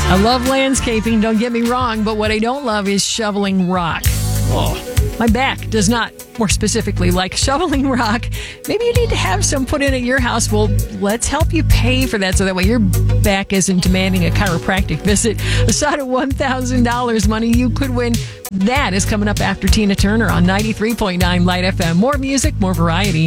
I love landscaping, don't get me wrong, but what I don't love is shoveling rock. Oh, my back does not, more specifically, like shoveling rock. Maybe you need to have some put in at your house. Well, let's help you pay for that so that way your back isn't demanding a chiropractic visit. A side of $1,000 money you could win. That is coming up after Tina Turner on 93.9 Light FM. More music, more variety.